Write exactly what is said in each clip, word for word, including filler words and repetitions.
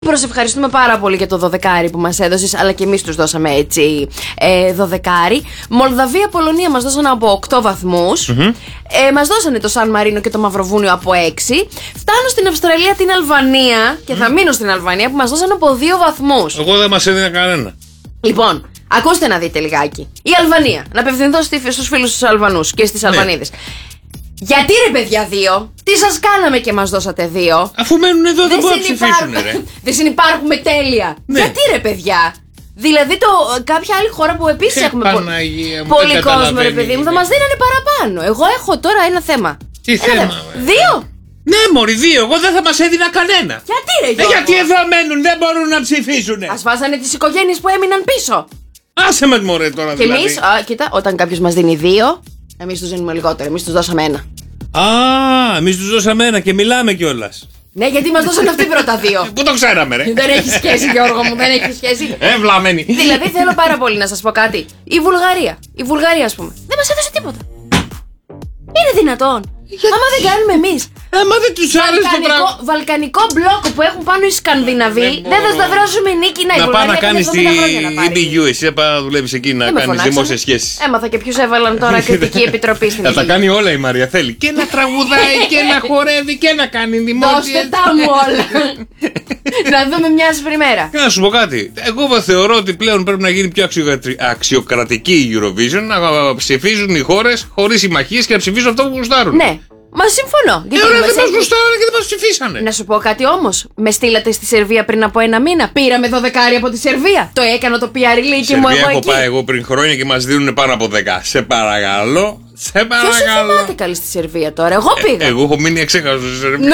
Προσευχαριστούμε πάρα πολύ για το δωδεκάρι που μας έδωσες, αλλά και εμείς τους δώσαμε έτσι ε, δωδεκάρι. Μολδαβία, Πολωνία μας δώσανε από οκτώ βαθμούς. Mm-hmm. ε, Μας δώσανε το Σαν Μαρίνο και το Μαυροβούνιο από έξι. Φτάνω στην Αυστραλία, την Αλβανία και mm. θα μείνω στην Αλβανία που μας δώσανε από δύο βαθμούς. Εγώ δεν μας έδινα κανένα. Λοιπόν, ακούστε να δείτε λιγάκι. Η Αλβανία, να απευθυνθώ στους φίλους τους Αλβανούς και στις ναι. Αλβανίδες. Γιατί ρε παιδιά δύο, τι σας κάναμε και μας δώσατε δύο? Αφού μένουν εδώ δεν μπορούν να ψηφίσουν ρε. Δεν συνυπάρχουμε τέλεια. Ναι. Γιατί ρε παιδιά? Δηλαδή το, κάποια άλλη χώρα που επίσης έχουμε Παναγία, πο, πολύ κόσμο ρε παιδί μου θα μας δίνανε παραπάνω. Εγώ έχω τώρα ένα θέμα. Τι ένα θέμα, θέμα. Δύο. Ναι μωρί δύο, εγώ δεν θα μας έδινα κανένα. Γιατί ρε Γιώργο? Ε, γιατί εδώ μένουν, δεν μπορούν να ψηφίσουν. Ας βάζανε τις οικογένειες που έμειναν πίσω. Άσε με μωρέ τώρα και δηλαδή. Και εμείς, α, κοίτα, όταν κάποιος μας δίνει δύο, εμείς τους δίνουμε λιγότερο, εμείς τους δώσαμε ένα. Α, εμείς τους δώσαμε ένα και μιλάμε κιόλας. Ναι, γιατί μας δώσαν αυτοί πρώτα δύο. Πού το ξέραμε, ρε. Δεν έχει σχέση, Γιώργο μου, δεν έχει σχέση. Ε, βλαμμένη. Δηλαδή θέλω πάρα πολύ να σας πω κάτι. Η Βουλγαρία, η Βουλγαρία, ας πούμε, δεν μας έδωσε τίποτα. Είναι δυνατόν? Γιατί? Άμα δεν κάνουμε εμείς. Άμα δεν τους άρεσε το πράγμα. Βαλκανικό μπλοκ που έχουν πάνω οι Σκανδιναβοί, δεν θα σταυρώσουμε νίκη. Να πάει να κάνει τη ι μπι γιου, εσύ να πάει να δουλεύει εκεί να κάνει δημόσιες σχέσεις. Έμαθα και ποιους έβαλαν τώρα κριτική επιτροπή στην Ελλάδα. Θα τα κάνει όλα η Μαρία, θέλει. Και να τραγουδάει και να χορεύει και να κάνει δημόσιες. Δώστε τα μου όλα. Να δούμε μια άσπρη μέρα. Και να σου πω κάτι. Εγώ θεωρώ ότι πλέον πρέπει να γίνει πιο αξιοκρατική η Eurovision, να ψηφίζουν οι χώρες χωρίς συμμαχίες και να ψηφίζουν αυτό που γουστάρουν. Ναι. Μα συμφωνώ. Ε, ωραία, δεν μας γουστάρανε και δεν μας ψηφίσανε. Να σου πω κάτι όμως. Με στείλατε στη Σερβία πριν από ένα μήνα. Πήραμε δωδεκάρι από τη Σερβία. Το έκανα το πι αρ ηλίκη μου εγώ έχω εκεί. πάει εγώ πριν χρόνια και μας δίνουν πάνω από δέκα. Σε παρακαλώ. Σε παρακαλώ. Ποιος σε θυμάται καλή στη Σερβία τώρα? Εγώ πήγα. Ε, εγώ έχω μείνει εξέχαστος στη Σερβία.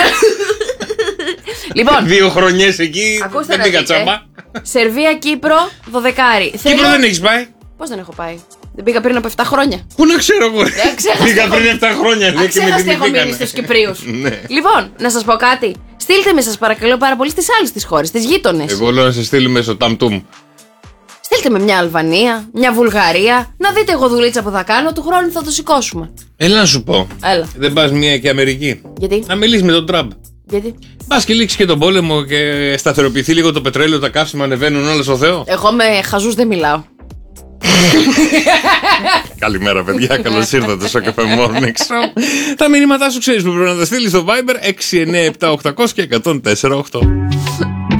Λοιπόν, δύο χρονιές εκεί. Δεν πήγα τσάμπα. Σερβία, Κύπρο, δωδεκάρι. Κύπρο δεν έχεις πάει? Πώς δεν έχω πάει? Δεν πήγα πριν από επτά χρόνια. Πού να ξέρω εγώ. Πήγα πριν επτά χρόνια. Δεν ξέρω τι έχω μείνει στους Κυπρίους. Λοιπόν, να σας πω κάτι. Στείλτε με σας παρακαλώ πάρα πολύ στις άλλες τις χώρες, τις γείτονες. Εγώ λέω να σε στείλει μέσω ταμτούμ. Στείλτε με μια Αλβανία, μια Βουλγαρία. Να δείτε εγώ δουλίτσα που θα κάνω, του χρόνου θα το σηκώσουμε. Έλα να σου πω. Έλα. Δεν πας μια και Αμερική? Γιατί? Να μιλήσεις με τον Τραμπ. Γιατί? Πας και λήξει και τον πόλεμο και σταθεροποιηθεί λίγο το πετρέλαιο, τα καύσιμα ανεβαίνουν όλα στο Θεό. Εγώ με χαζούς δεν μιλάω. Καλημέρα παιδιά, καλώς ήρθατε στο Cafe Morning Show. Τα μηνύματά σου ξέρεις που πρέπει να τα στείλεις στο Viber έξι εννιά επτά οκτώ μηδέν μηδέν και ένα μηδέν τέσσερα οκτώ.